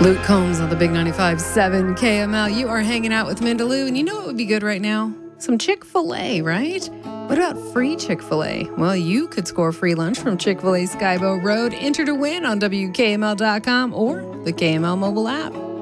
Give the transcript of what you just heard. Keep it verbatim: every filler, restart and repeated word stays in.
Luke Combs on the Big ninety-five point seven K M L. You are hanging out with Mindaloo, and you know what would be good right now? Some Chick-fil-A, right? What about free Chick-fil-A? Well, you could score free lunch from Chick-fil-A Skyboat Road. Enter to win on W K M L dot com or the K M L mobile app.